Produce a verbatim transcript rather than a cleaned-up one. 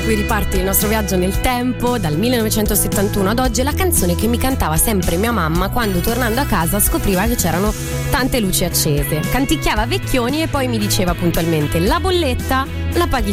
cui riparte il nostro viaggio nel tempo, dal millenovecentosettantuno ad oggi, è la canzone che mi cantava sempre mia mamma quando, tornando a casa, scopriva che c'erano tante luci accese. Canticchiava vecchioni e poi mi diceva puntualmente: la bolletta la paghi